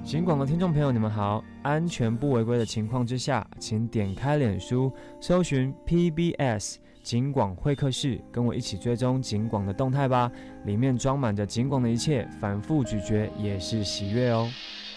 警广的听众朋友，你们好！安全不违规的情况之下，请点开脸书，搜寻 PBS 警广会客室，跟我一起追踪警广的动态吧。里面装满着警广的一切，反复咀嚼也是喜悦哦。